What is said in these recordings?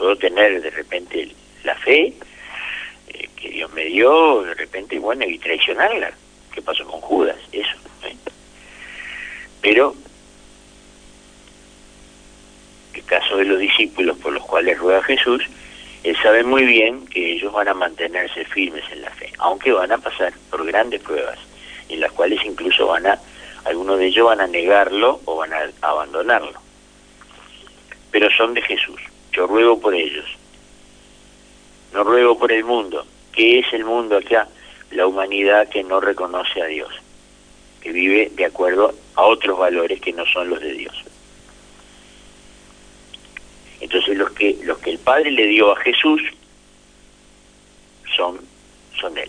puedo tener de repente la fe que Dios me dio, de repente, bueno, y traicionarla. ¿Qué pasó con Judas? Eso. Pero el caso de los discípulos por los cuales ruega Jesús, él sabe muy bien que ellos van a mantenerse firmes en la fe, aunque van a pasar por grandes pruebas, en las cuales incluso algunos de ellos van a negarlo o van a abandonarlo. Pero son de Jesús. Yo ruego por ellos. No ruego por el mundo. ¿Qué es el mundo acá? La humanidad que no reconoce a Dios, que vive de acuerdo a otros valores que no son los de Dios. Entonces los que el Padre le dio a Jesús son Él.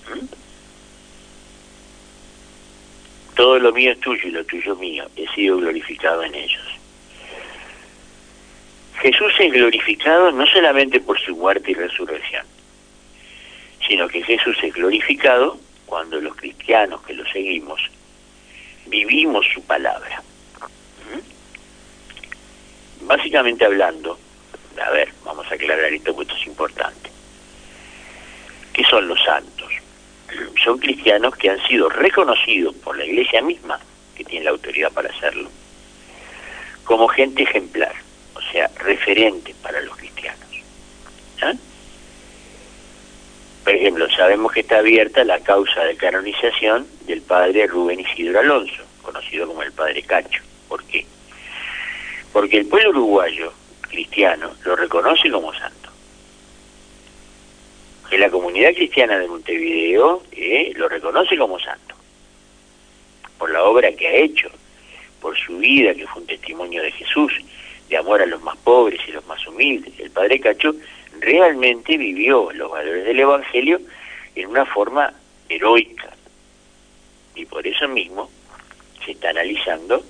Todo lo mío es tuyo y lo tuyo es mío. He sido glorificado en ellos. Jesús es glorificado no solamente por su muerte y resurrección, sino que Jesús es glorificado cuando los cristianos que lo seguimos vivimos su palabra. Básicamente hablando, a ver, vamos a aclarar esto porque esto es importante. ¿Qué son los santos? Son cristianos que han sido reconocidos por la Iglesia misma, que tiene la autoridad para hacerlo, como gente ejemplar, o sea, referente para los cristianos. ¿Ah? Por ejemplo, sabemos que está abierta la causa de canonización del padre Rubén Isidro Alonso, conocido como el padre Cacho. ¿Por qué? Porque el pueblo uruguayo cristiano lo reconoce como santo. Que la comunidad cristiana de Montevideo lo reconoce como santo. Por la obra que ha hecho, por su vida, que fue un testimonio de Jesús, de amor a los más pobres y los más humildes. El padre Cacho realmente vivió los valores del Evangelio en una forma heroica. Y por eso mismo se está analizando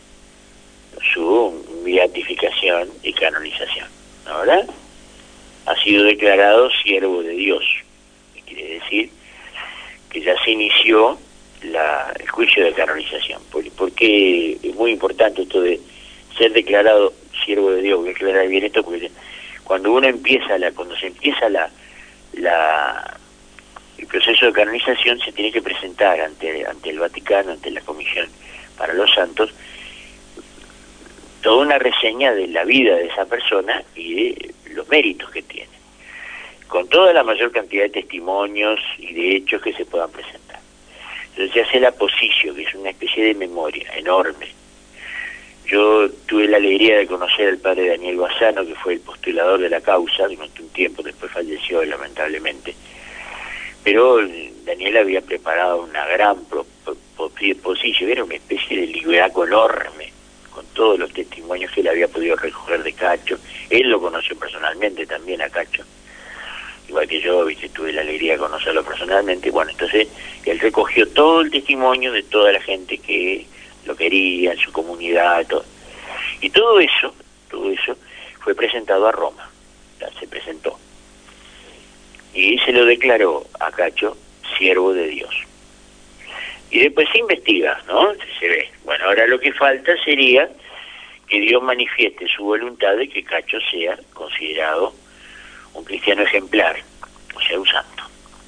su beatificación y canonización. Ahora ha sido declarado siervo de Dios, que quiere decir que ya se inició el juicio de canonización. Porque es muy importante esto de ser declarado siervo de Dios. Voy a aclarar bien esto porque cuando se empieza el proceso de canonización, se tiene que presentar ante el Vaticano, ante la Comisión para los Santos, toda una reseña de la vida de esa persona y de los méritos que tiene, con toda la mayor cantidad de testimonios y de hechos que se puedan presentar. Entonces se hace la posición, que es una especie de memoria enorme. Yo tuve la alegría de conocer al padre Daniel Bassano, que fue el postulador de la causa durante un tiempo, después falleció lamentablemente. Pero Daniel había preparado una gran posición, era una especie de libraco enorme, con todos los testimonios que él había podido recoger de Cacho. Él lo conoció personalmente también a Cacho, igual que yo, tuve la alegría de conocerlo personalmente. Bueno, entonces él recogió todo el testimonio de toda la gente que lo quería, en su comunidad, todo. Y todo eso fue presentado a Roma, se presentó. Y se lo declaró a Cacho siervo de Dios. Y después se investiga, ¿no? Se ve. Bueno, ahora lo que falta sería que Dios manifieste su voluntad de que Cacho sea considerado un cristiano ejemplar, o sea, un santo.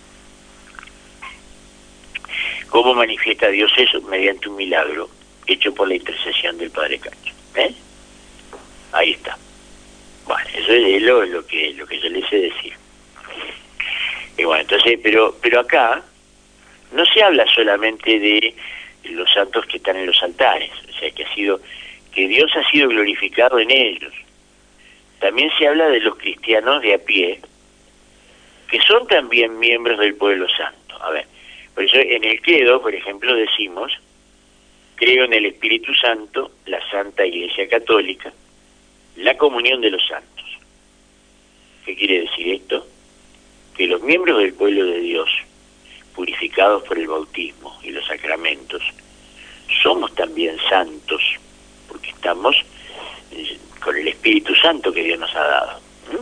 ¿Cómo manifiesta Dios eso? Mediante un milagro hecho por la intercesión del padre Cacho. Ahí está. Bueno, eso es lo que yo le sé decir. Y bueno, entonces, pero acá no se habla solamente de los santos que están en los altares, o sea, que Dios ha sido glorificado en ellos. También se habla de los cristianos de a pie, que son también miembros del pueblo santo. A ver, por eso en el credo, por ejemplo, decimos: creo en el Espíritu Santo, la Santa Iglesia Católica, la comunión de los santos. ¿Qué quiere decir esto? Que los miembros del pueblo de Dios, purificados por el bautismo y los sacramentos, somos también santos, porque estamos con el Espíritu Santo que Dios nos ha dado.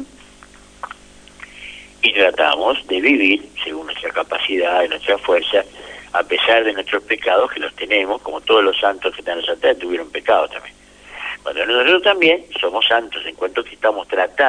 Y tratamos de vivir según nuestra capacidad y nuestra fuerza, a pesar de nuestros pecados, que los tenemos, como todos los santos que están en los altares tuvieron pecados también. Bueno, nosotros también somos santos, en cuanto que estamos tratando de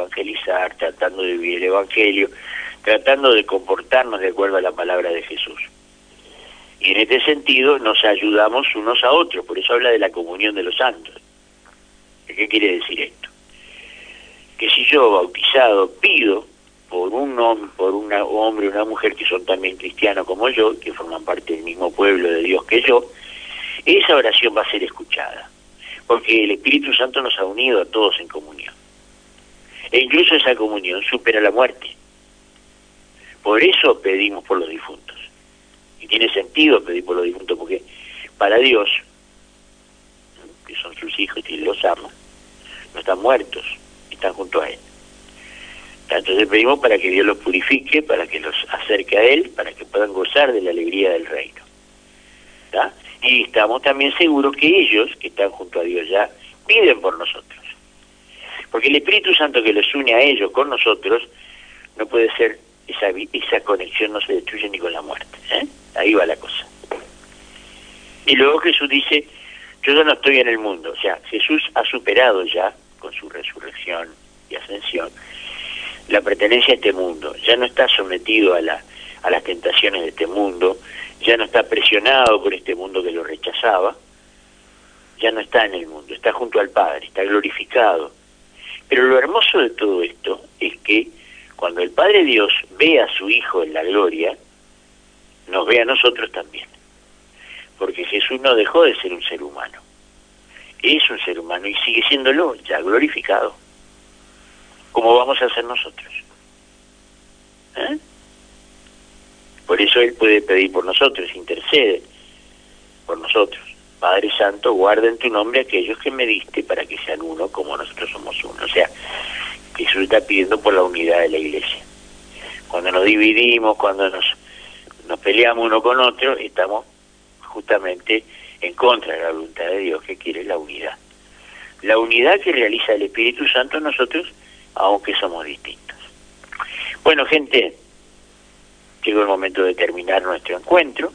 evangelizar, tratando de vivir el Evangelio, tratando de comportarnos de acuerdo a la palabra de Jesús. Y en este sentido nos ayudamos unos a otros, por eso habla de la comunión de los santos. ¿Qué quiere decir esto? Que si yo, bautizado, pido por un hombre o una mujer que son también cristianos como yo, que forman parte del mismo pueblo de Dios que yo, esa oración va a ser escuchada, porque el Espíritu Santo nos ha unido a todos en comunión. E incluso esa comunión supera la muerte. Por eso pedimos por los difuntos. Y tiene sentido pedir por los difuntos, porque para Dios, que son sus hijos y Él los ama, no están muertos, están junto a Él. Entonces pedimos para que Dios los purifique, para que los acerque a Él, para que puedan gozar de la alegría del reino. ¿Está? Y estamos también seguros que ellos, que están junto a Dios ya, piden por nosotros. Porque el Espíritu Santo que los une a ellos con nosotros, no puede ser, esa conexión no se destruye ni con la muerte. Ahí va la cosa. Y luego Jesús dice, yo ya no estoy en el mundo. O sea, Jesús ha superado ya, con su resurrección y ascensión, la pertenencia a este mundo. Ya no está sometido a las tentaciones de este mundo, ya no está presionado por este mundo que lo rechazaba, ya no está en el mundo, está junto al Padre, está glorificado. Pero lo hermoso de todo esto es que cuando el Padre Dios ve a su Hijo en la gloria, nos ve a nosotros también. Porque Jesús no dejó de ser un ser humano. Es un ser humano y sigue siéndolo, ya glorificado. ¿Cómo vamos a ser nosotros? Por eso Él puede pedir por nosotros, intercede por nosotros. Padre Santo, guarda en tu nombre a aquellos que me diste para que sean uno como nosotros somos uno. O sea, Jesús está pidiendo por la unidad de la iglesia. Cuando nos dividimos, cuando nos peleamos uno con otro, estamos justamente en contra de la voluntad de Dios, que quiere la unidad. La unidad que realiza el Espíritu Santo en nosotros, aunque somos distintos. Bueno, gente, llegó el momento de terminar nuestro encuentro.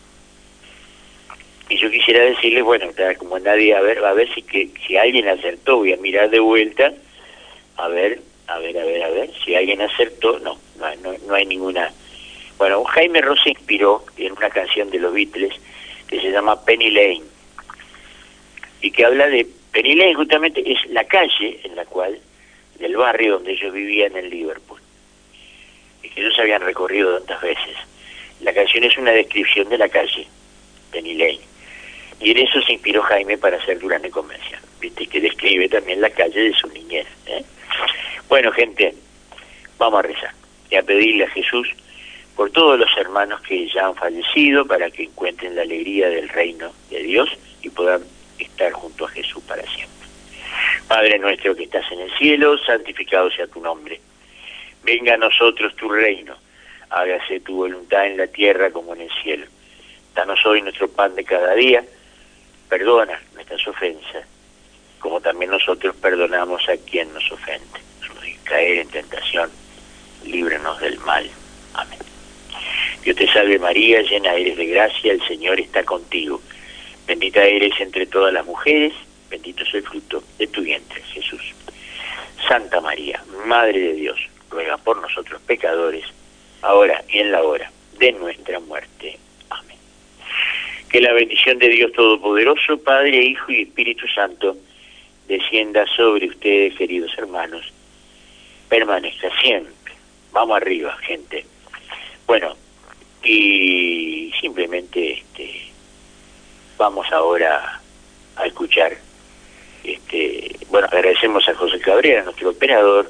Y yo quisiera decirles, bueno, como nadie, a ver si alguien acertó, voy a mirar de vuelta, a ver, si alguien acertó, no hay ninguna. Bueno, Jaime Ross se inspiró en una canción de los Beatles que se llama Penny Lane, y que habla de, Penny Lane justamente es la calle en la cual, del barrio donde ellos vivían en Liverpool, y que ellos habían recorrido tantas veces. La canción es una descripción de la calle, Penny Lane. Y en eso se inspiró Jaime para hacer Durante Convención, ¿viste? Que describe también la calle de su niñez. Bueno, gente, vamos a rezar y a pedirle a Jesús por todos los hermanos que ya han fallecido, para que encuentren la alegría del reino de Dios y puedan estar junto a Jesús para siempre. Padre nuestro que estás en el cielo, santificado sea tu nombre. Venga a nosotros tu reino, hágase tu voluntad en la tierra como en el cielo. Danos hoy nuestro pan de cada día. Perdona nuestras ofensas, como también nosotros perdonamos a quien nos ofende. No nos dejes caer en tentación, líbranos del mal. Amén. Dios te salve María, llena eres de gracia, el Señor está contigo. Bendita eres entre todas las mujeres, bendito es el fruto de tu vientre, Jesús. Santa María, Madre de Dios, ruega por nosotros pecadores, ahora y en la hora de nuestra muerte. Que la bendición de Dios Todopoderoso, Padre, Hijo y Espíritu Santo, descienda sobre ustedes, queridos hermanos, permanezca siempre. Vamos arriba, gente. Bueno, y simplemente vamos ahora a escuchar. Bueno, agradecemos a José Cabrera, nuestro operador,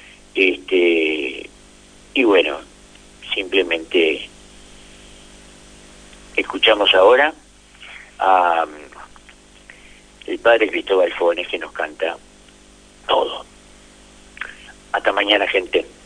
y bueno, simplemente escuchamos ahora a el Padre Cristóbal Fones, que nos canta todo. Hasta mañana, gente.